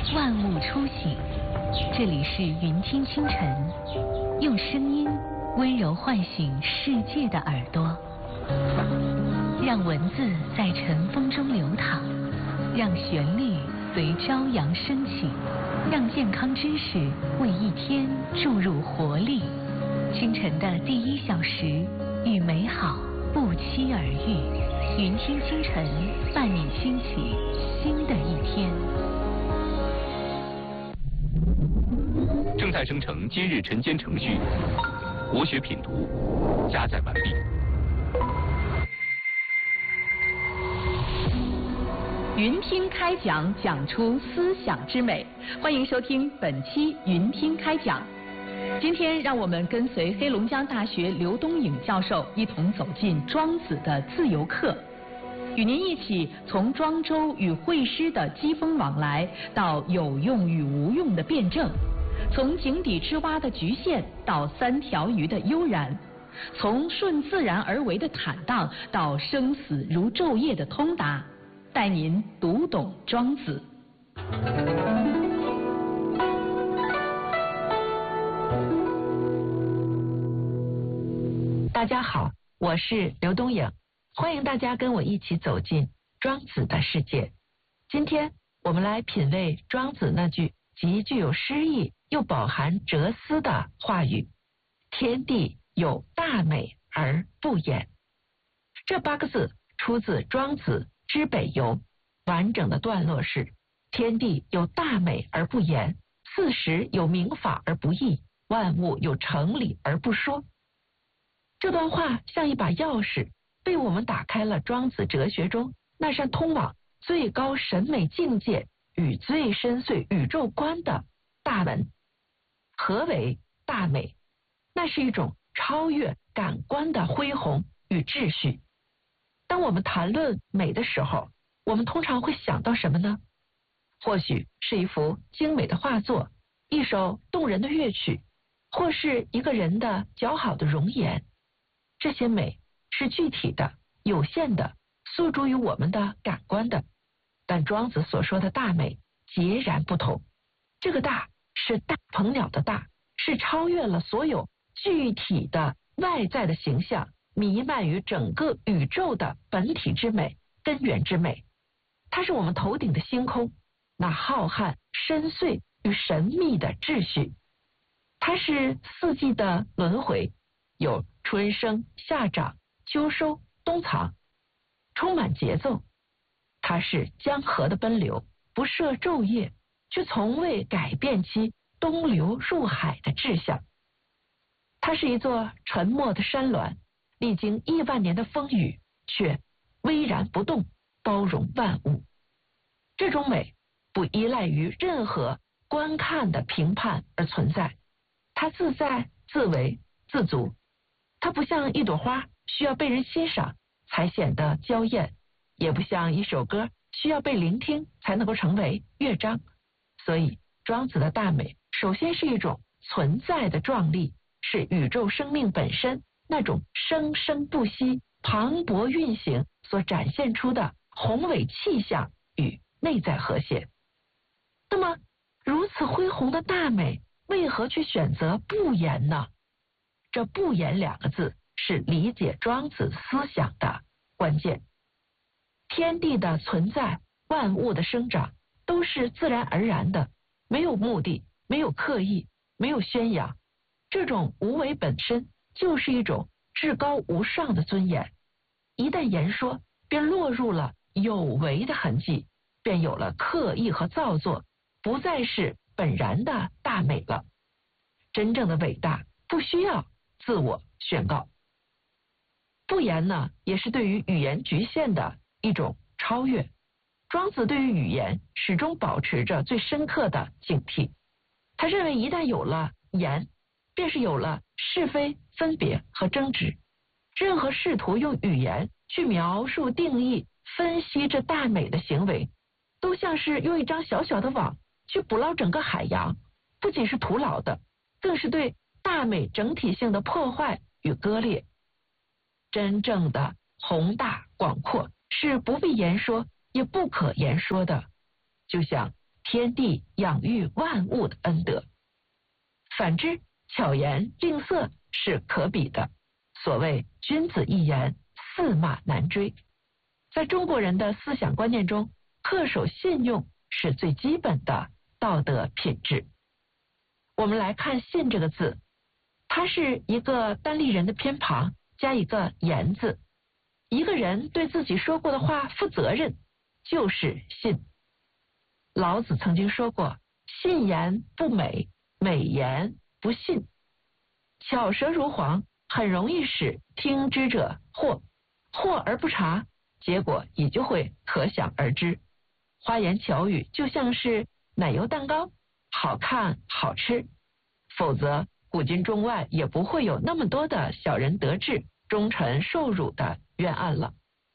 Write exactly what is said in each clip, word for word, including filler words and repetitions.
万物初醒。这里是云听清晨，用声音温柔唤醒世界的耳朵，让文字在晨风中流淌，让旋律随朝阳升起，让健康知识为一天注入活力。清晨的第一小时，与美好不期而遇。云听清晨，伴你兴起新的一天。 正在生成今日晨间程序，国学品读，加载完毕。 云听开讲，讲出思想之美。欢迎收听本期云听开讲。今天让我们跟随黑龙江大学刘东颖教授一同走进庄子的自由课，与您一起从庄周与惠施的机锋往来，到有用与无用的辩证，从井底之蛙的局限到三条鱼的悠然，从顺自然而为的坦荡到生死如昼夜的通达，带您读懂庄子。 大家好，我是刘东颖，欢迎大家跟我一起走进庄子的世界。今天我们来品味庄子那句极具有诗意又饱含哲思的话语：天地有大美而不言。这八个字出自庄子之北游，完整的段落是：天地有大美而不言，四时有明法而不议，万物有成理而不说。这段话像一把钥匙，为我们打开了庄子哲学中那扇通往最高审美境界与最深邃宇宙观的大门。何为大美？那是一种超越感官的恢宏与秩序。当我们谈论美的时候，我们通常会想到什么呢？或许是一幅精美的画作，一首动人的乐曲，或是一个人的姣好的容颜。这些美是具体的、有限的，诉诸于我们的感官的。但庄子所说的大美截然不同，这个大是大鹏鸟的大，是超越了所有具体的外在的形象，弥漫于整个宇宙的本体之美、根源之美。它是我们头顶的星空，那浩瀚、深邃与神秘的秩序。它是四季的轮回，有春生、夏长、秋收、冬藏，充满节奏。它是江河的奔流，不设昼夜，却从未改变其东流入海的志向。它是一座沉默的山峦，历经亿万年的风雨，却巍然不动，包容万物。这种美不依赖于任何观看的评判而存在，它自在、自为、自足。它不像一朵花需要被人欣赏才显得娇艳，也不像一首歌需要被聆听才能够成为乐章。所以庄子的大美首先是一种存在的壮丽，是宇宙生命本身那种生生不息、磅礴运行所展现出的宏伟气象与内在和谐。那么如此恢宏的大美，为何去选择不言呢？这不言两个字是理解庄子思想的关键。天地的存在，万物的生长，都是自然而然的，没有目的，没有刻意，没有宣扬。这种无为本身就是一种至高无上的尊严。一旦言说，便落入了有为的痕迹，便有了刻意和造作，不再是本然的大美了。真正的伟大不需要自我宣告。不言呢，也是对于语言局限的一种超越。庄子对于语言始终保持着最深刻的警惕。他认为一旦有了言，便是有了是非、分别和争执。任何试图用语言去描述、定义、分析这大美的行为，都像是用一张小小的网去捕捞整个海洋，不仅是徒劳的，更是对大美整体性的破坏与割裂。真正的宏大广阔是不必言说也不可言说的，就像天地养育万物的恩德。反之，巧言令色是可比的。所谓君子一言，驷马难追。在中国人的思想观念中，恪守信用是最基本的道德品质。我们来看信这个字，它是一个单立人的偏旁加一个言字。一个人对自己说过的话负责任，就是信。老子曾经说过，信言不美，美言不信。巧舌如簧很容易使听之者惑，惑而不察，结果也就会可想而知。花言巧语就像是奶油蛋糕，好看好吃，否则古今中外也不会有那么多的小人得志、忠臣受辱的冤案了。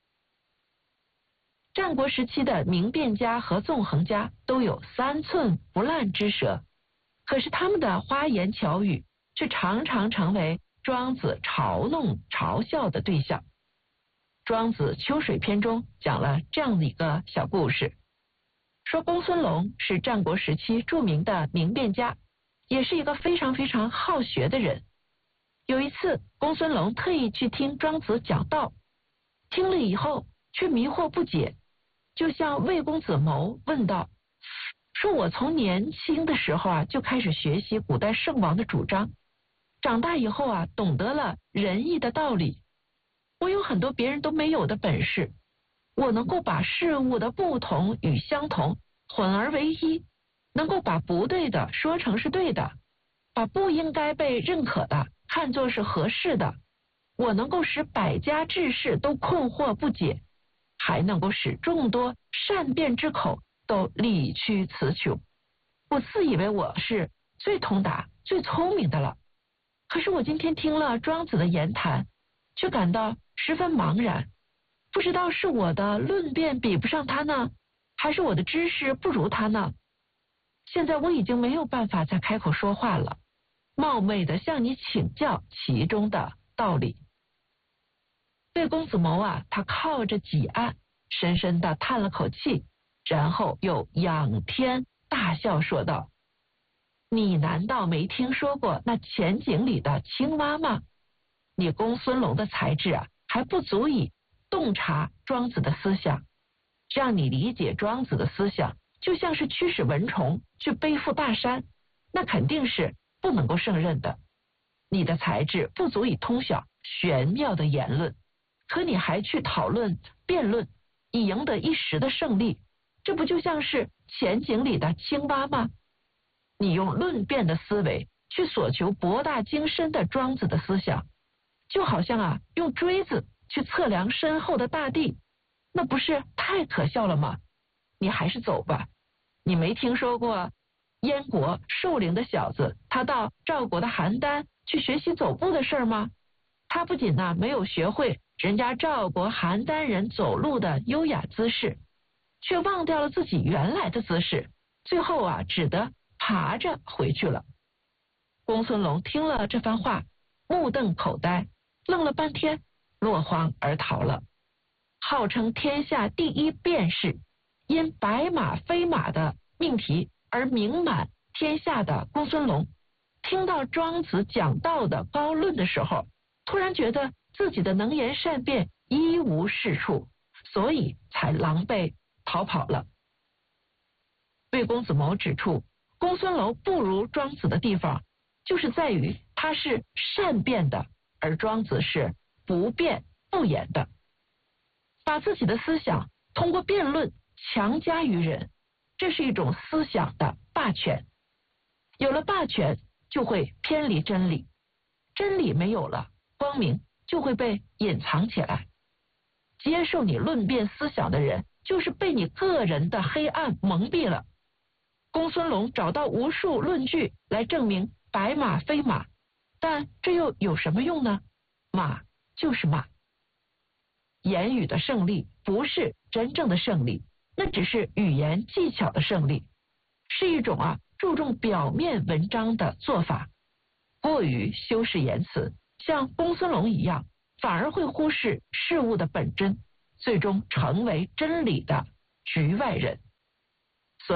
战国时期的明辩家和纵横家都有三寸不烂之舌，可是他们的花言巧语却常常成为庄子嘲弄嘲笑的对象。庄子秋水篇中讲了这样的一个小故事，说公孙龙是战国时期著名的明辩家，也是一个非常非常好学的人。有一次，公孙龙特意去听庄子讲道，听了以后却迷惑不解，就向魏公子谋问道，说我从年轻的时候啊就开始学习古代圣王的主张，长大以后啊懂得了仁义的道理，我有很多别人都没有的本事，我能够把事物的不同与相同混而为一，能够把不对的说成是对的，把不应该被认可的看作是合适的，我能够使百家志士都困惑不解，还能够使众多善辩之口都理屈词穷。我自以为我是最通达最聪明的了，可是我今天听了庄子的言谈，却感到十分茫然，不知道是我的论辩比不上他呢，还是我的知识不如他呢？现在我已经没有办法再开口说话了，冒昧的向你请教其中的道理。魏公子谋啊，他靠着几案，深深的叹了口气，然后又仰天大笑说道：你难道没听说过那钱井里的青蛙吗？你公孙龙的才智啊，还不足以洞察庄子的思想，让你理解庄子的思想，就像是驱使蚊虫去背负大山，那肯定是不能够胜任的。你的才智不足以通晓玄妙的言论，可你还去讨论辩论，以赢得一时的胜利，这不就像是钱井里的青蛙吗？你用论辩的思维去索求博大精深的庄子的思想，就好像啊用锥子去测量深厚的大地，那不是太可笑了吗？你还是走吧。你没听说过燕国寿陵的小子，他到赵国的邯郸去学习走步的事吗？他不仅呢没有学会人家赵国邯郸人走路的优雅姿势，却忘掉了自己原来的姿势，最后啊只得爬着回去了。公孙龙听了这番话，目瞪口呆，愣了半天，落荒而逃了。号称天下第一辩士，因白马非马的命题而名满天下的公孙龙，听到庄子讲道的高论的时候，突然觉得自己的能言善辩一无是处，所以才狼狈逃跑了。魏公子谋指出，公孙龙不如庄子的地方，就是在于他是善辩的，而庄子是不辩不言的，把自己的思想通过辩论强加于人，这是一种思想的霸权。有了霸权，就会偏离真理，真理没有了，光明就会被隐藏起来。接受你论辩思想的人，就是被你个人的黑暗蒙蔽了。公孙龙找到无数论据来证明白马非马，但这又有什么用呢？马就是马。言语的胜利不是真正的胜利，那只是语言技巧的胜利，是一种啊注重表面文章的做法。过于修饰言辞，像公孙龙一样，反而会忽视事物的本真，最终成为真理的局外人。所以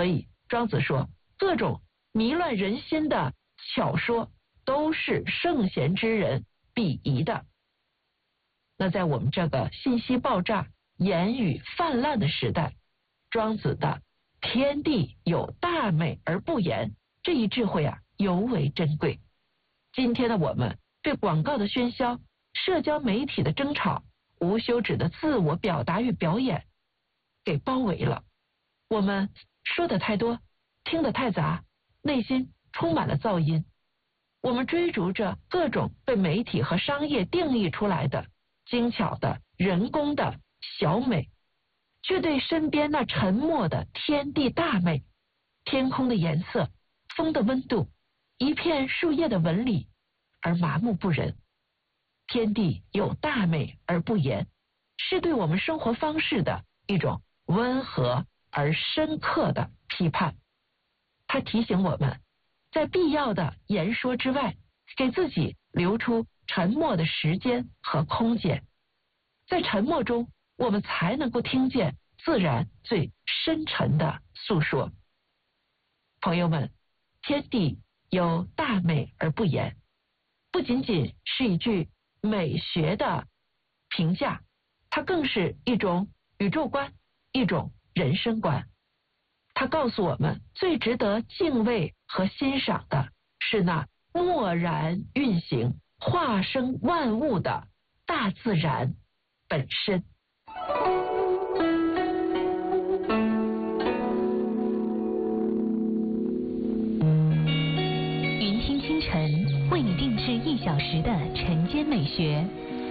庄子说，各种迷乱人心的巧说都是圣贤之人必宜的。那在我们这个信息爆炸、言语泛滥的时代，庄子的天地有大美而不言这一智慧啊，尤为珍贵。今天的我们被广告的喧嚣、社交媒体的争吵、无休止的自我表达与表演给包围了。我们说的太多，听得太杂，内心充满了噪音。我们追逐着各种被媒体和商业定义出来的精巧的人工的小美，却对身边那沉默的天地大美，天空的颜色、风的温度、一片树叶的纹理而麻木不仁。天地有大美而不言，是对我们生活方式的一种温和而深刻的批判。它提醒我们，在必要的言说之外，给自己留出沉默的时间和空间。在沉默中，我们才能够听见自然最深沉的诉说。朋友们，天地有大美而不言，不仅仅是一句美学的评价，它更是一种宇宙观，一种人生观。它告诉我们，最值得敬畏和欣赏的是那默然运行、化生万物的大自然本身。 云听清晨为你定制一小时的晨间美学，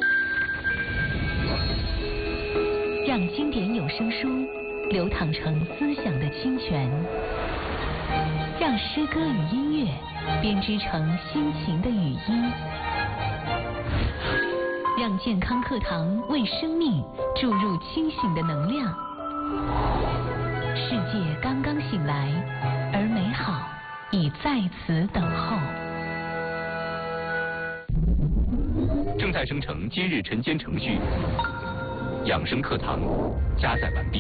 让经典有声书流淌成思想的清泉，让诗歌与音乐编织成心情的语音，让健康课堂为生命注入清醒的能量。世界刚刚醒来，而美好已在此等候。 正在生成今日晨间程序，养生课堂加载完毕。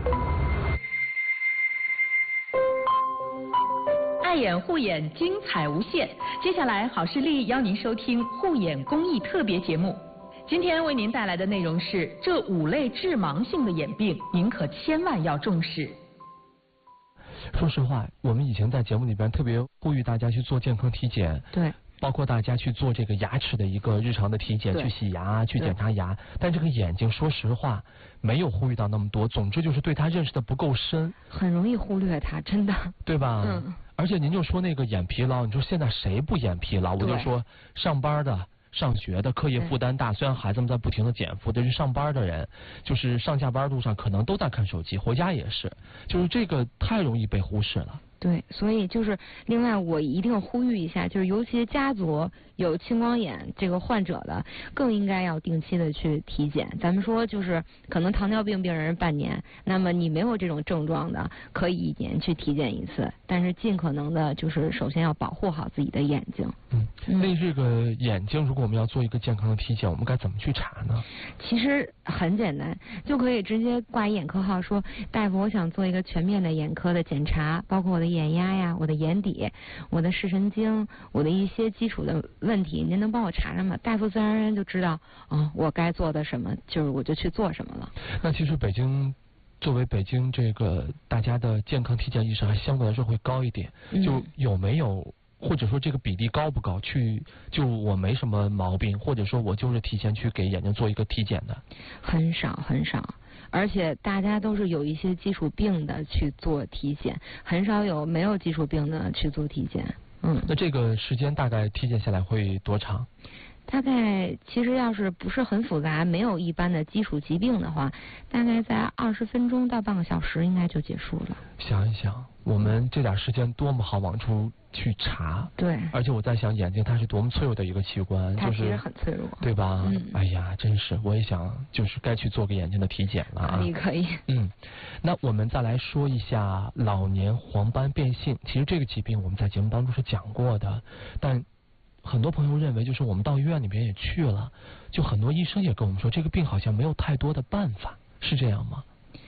爱眼护眼，精彩无限。接下来，好视力邀您收听护眼公益特别节目。今天为您带来的内容是这五类致盲性的眼病，您可千万要重视。 说实话，我们以前在节目里边特别呼吁大家去做健康体检， 对， 包括大家去做这个牙齿的一个日常的体检，去洗牙、去检查牙。但这个眼睛，说实话，没有呼吁到那么多。总之就是对它认识的不够深， 很容易忽略它，真的， 对吧？ 嗯。 而且您就说那个眼疲劳，你说现在谁不眼疲劳？我就说上班的、上学的，课业负担大，虽然孩子们在不停的减负，但是上班的人，就是上下班路上可能都在看手机，回家也是，就是这个太容易被忽视了。 对，所以就是另外我一定呼吁一下，就是尤其家族有青光眼这个患者的，更应该要定期的去体检。咱们说就是可能糖尿病病人半年，那么你没有这种症状的，可以一年去体检一次，但是尽可能的就是首先要保护好自己的眼睛。 嗯，那这个眼睛，如果我们要做一个健康的体检，我们该怎么去查呢？ 其实很简单，就可以直接挂一眼科号，说大夫，我想做一个全面的眼科的检查，包括我的眼压呀、我的眼底、我的视神经、我的一些基础的问题，您能帮我查查吗？大夫自然而然就知道，哦，我该做的什么，就是我就去做什么了。 那其实北京作为北京这个大家的健康体检意识还相对来说会高一点， 嗯、 就有没有或者说这个比例高不高？去就我没什么毛病，或者说我就是提前去给眼睛做一个体检的， 很少很少。而且大家都是有一些基础病的去做体检，很少有没有基础病的去做体检。嗯， 那这个时间大概体检下来会多长？ 大概其实要是不是很复杂，没有一般的基础疾病的话，大概在二十分钟到半个小时应该就结束了。 想一想，我们这点时间多么好往出去查。 对。 而且我在想，眼睛它是多么脆弱的一个器官， 它就是其实很脆弱， 对吧？ 嗯。 哎呀，真是，我也想，就是该去做个眼睛的体检了啊。 可以可以。 嗯，那我们再来说一下老年黄斑变性。其实这个疾病我们在节目当中是讲过的，但很多朋友认为，就是我们到医院里边也去了，就很多医生也跟我们说，这个病好像没有太多的办法，是这样吗？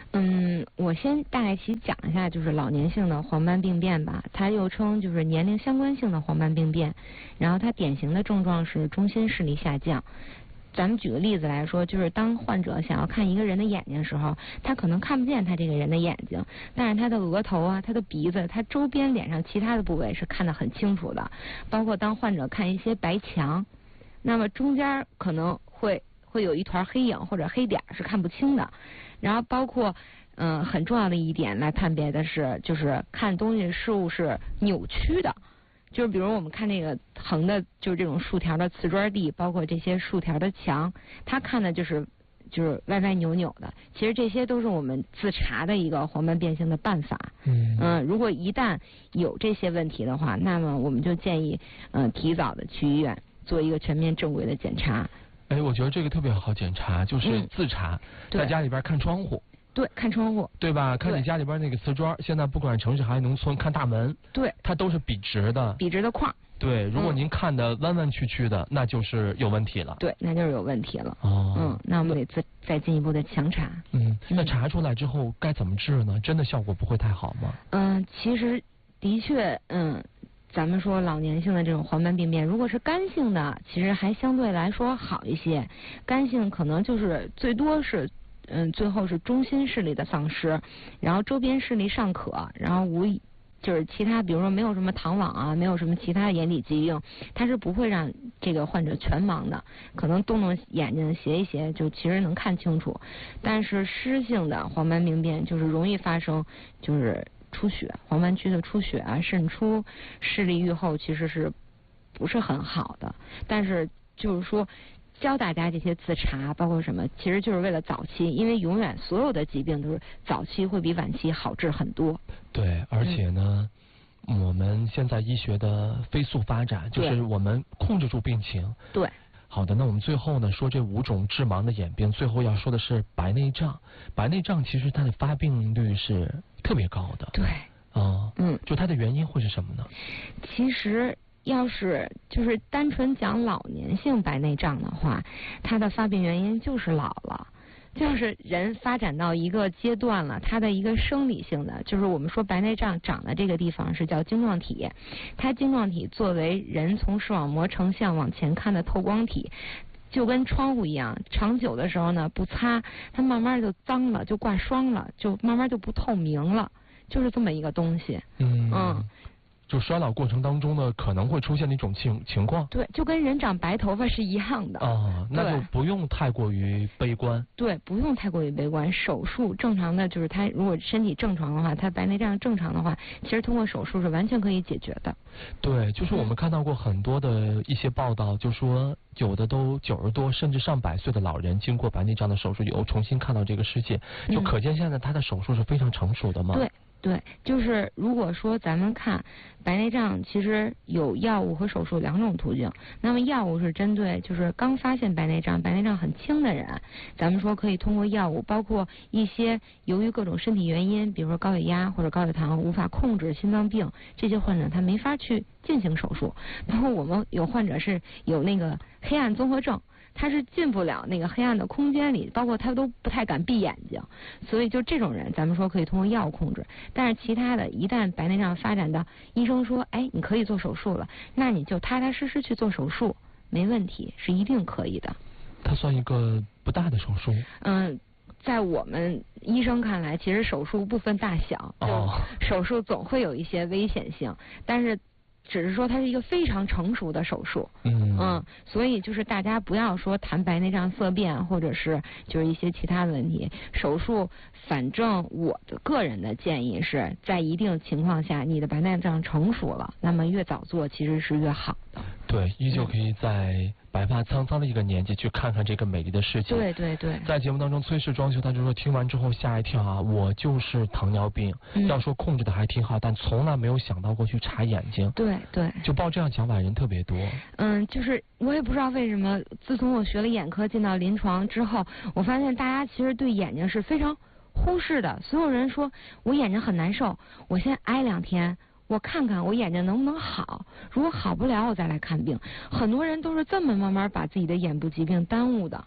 嗯，我先大概其讲一下，就是老年性的黄斑病变吧，它又称就是年龄相关性的黄斑病变，然后它典型的症状是中心视力下降。咱们举个例子来说，就是当患者想要看一个人的眼睛的时候，他可能看不见他这个人的眼睛，但是他的额头啊、他的鼻子、他周边脸上其他的部位是看得很清楚的。包括当患者看一些白墙，那么中间可能会会有一团黑影或者黑点是看不清的。然后包括嗯、呃、很重要的一点来判别的是，就是看东西事物是扭曲的。就是比如我们看那个横的，就是这种竖条的瓷砖地，包括这些竖条的墙，他看的就是就是歪歪扭扭的。其实这些都是我们自查的一个黄斑变性的办法。嗯嗯、呃，如果一旦有这些问题的话，那么我们就建议嗯、呃、提早的去医院做一个全面正规的检查。 哎，我觉得这个特别好检查，就是自查，嗯、在家里边看窗户。 对，看窗户， 对吧？看你家里边那个瓷砖，现在不管城市还是农村，看大门， 对， 它都是笔直的， 笔直的框。 对，如果您看的弯弯曲曲的，嗯、那就是有问题了。 对，那就是有问题了。 哦， 嗯，那我们得再再进一步的强查。 嗯，那查出来之后该怎么治呢？真的效果不会太好吗？ 嗯，其实的确，嗯。咱们说老年性的这种黄斑病变，如果是干性的，其实还相对来说好一些。干性可能就是最多是，嗯，最后是中心视力的丧失，然后周边视力尚可，然后无就是其他，比如说没有什么糖网啊，没有什么其他的眼底疾病，它是不会让这个患者全盲的，可能动动眼睛斜一斜就其实能看清楚。但是湿性的黄斑病变就是容易发生，就是出血，黄斑区的出血啊、渗出、视力愈后其实是不是很好的。但是就是说教大家这些自查，包括什么，其实就是为了早期，因为永远所有的疾病都是早期会比晚期好治很多。 对，而且呢，嗯、我们现在医学的飞速发展，就是我们控制住病情。 对。 好的，那我们最后呢说这五种致盲的眼病，最后要说的是白内障。白内障其实它的发病率是特别高的。 对。 啊， 嗯， 就它的原因会是什么呢？ 其实要是就是单纯讲老年性白内障的话，它的发病原因就是老了。就是人发展到一个阶段了，它的一个生理性的，就是我们说白内障长的这个地方是叫晶状体，它晶状体作为人从视网膜成像往前看的透光体，就跟窗户一样，长久的时候呢不擦，它慢慢就脏了，就挂霜了，就慢慢就不透明了，就是这么一个东西。 嗯。 嗯。 就衰老过程当中呢，可能会出现的一种情情况。 对，就跟人长白头发是一样的。 哦，那就不用太过于悲观。 对，不用太过于悲观。手术正常的就是他如果身体正常的话，他白内障正常的话，其实通过手术是完全可以解决的。 对，就是我们看到过很多的一些报道，就说有的都九十多甚至上百岁的老人经过白内障的手术以后重新看到这个世界，就可见现在他的手术是非常成熟的嘛。 对。对，就是如果说咱们看白内障，其实有药物和手术两种途径。那么药物是针对就是刚发现白内障、白内障很轻的人，咱们说可以通过药物，包括一些由于各种身体原因，比如说高血压或者高血糖无法控制、心脏病这些患者，他没法去进行手术。包括我们有患者是有那个黑暗综合症。他是进不了那个黑暗的空间里，包括他都不太敢闭眼睛，所以就这种人，咱们说可以通过药物控制。但是其他的，一旦白内障发展到医生说，哎，你可以做手术了，那你就踏踏实实去做手术，没问题，是一定可以的。 它算一个不大的手术？ 嗯，在我们医生看来，其实手术不分大小， 哦， 就手术总会有一些危险性，但是。只是说它是一个非常成熟的手术， 嗯嗯，所以就是大家不要说谈白内障色变或者是就是一些其他的问题，手术反正我的个人的建议是在一定情况下你的白内障成熟了，那么越早做其实是越好的。 对，依旧可以在白发苍苍的一个年纪去看看这个美丽的世界。 对对对。 在节目当中，崔氏装修他就说听完之后吓一跳啊，我就是糖尿病， 嗯、 要说控制的还挺好，但从来没有想到过去查眼睛。 对对。 就报这样想法人特别多。 嗯，就是我也不知道为什么，自从我学了眼科进到临床之后，我发现大家其实对眼睛是非常忽视的。所有人说我眼睛很难受，我先挨两天。我看看我眼睛能不能好，如果好不了我再来看病。很多人都是这么慢慢把自己的眼部疾病耽误的。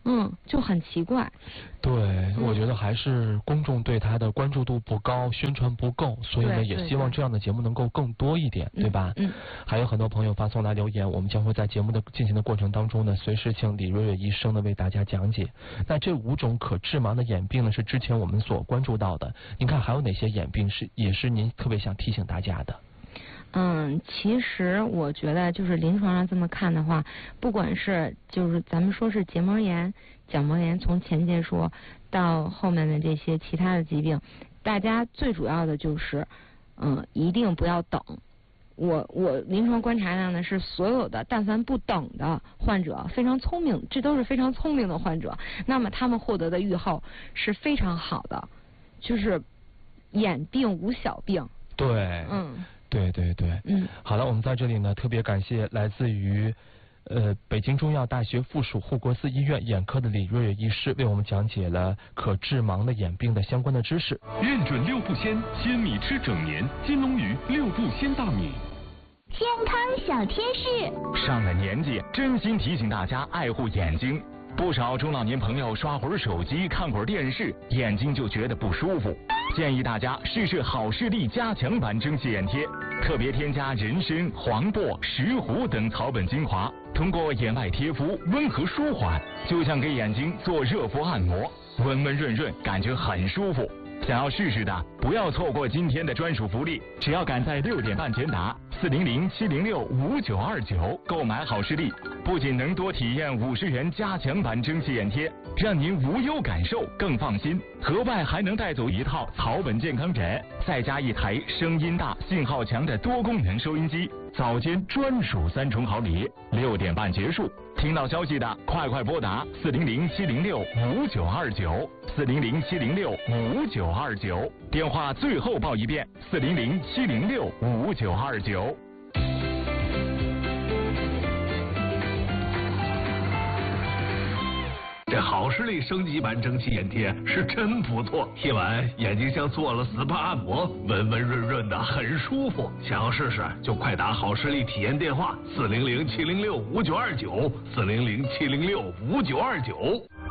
嗯，就很奇怪。 对，我觉得还是公众对它的关注度不高，宣传不够，所以呢，也希望这样的节目能够更多一点，对吧？ 嗯。 还有很多朋友发送来留言，我们将会在节目的进行的过程当中呢，随时请李瑞瑞医生呢为大家讲解。那这五种可致盲的眼病呢，是之前我们所关注到的。您看还有哪些眼病是也是您特别想提醒大家的？ 嗯，其实我觉得就是临床上这么看的话，不管是就是咱们说是结膜炎、角膜炎，从前节说到后面的这些其他的疾病，大家最主要的就是，嗯，一定不要等。我我临床观察到呢，是所有的但凡不等的患者非常聪明，这都是非常聪明的患者，那么他们获得的预后是非常好的，就是眼病无小病。 对， 嗯。 对对对， 嗯， 好了，我们在这里呢特别感谢来自于呃北京中药大学附属护国寺医院眼科的李瑞瑞医师，为我们讲解了可致盲的眼病的相关的知识。 认准六步鲜，鲜米吃整年，金龙鱼六步鲜大米。 健康小贴士， 上了年纪，真心提醒大家爱护眼睛。不少中老年朋友刷会儿手机、看会儿电视，眼睛就觉得不舒服。建议大家试试好视力加强版蒸汽眼贴，特别添加人参、黄柏、石斛等草本精华，通过眼外贴敷，温和舒缓，就像给眼睛做热敷按摩，温温润润，感觉很舒服。想要试试的，不要错过今天的专属福利，只要赶在六点半前打四零零七零六五九二九购买好视力，不仅能多体验五十元加强版蒸汽眼贴，让您无忧感受更放心，额外还能带走一套草本健康枕，再加一台声音大、信号强的多功能收音机，早间专属三重好礼。六点半结束，听到消息的快快拨打四零零七零六五九二九四零零七零六五九二九，电话最后报一遍四零零七零六五九二九。 这好视力升级版蒸汽眼贴是真不错，贴完眼睛像做了 S P A 按摩，温温润润的，很舒服。想要试试就快打好视力体验电话四零零七零六五九二九四零零七零六五九二九。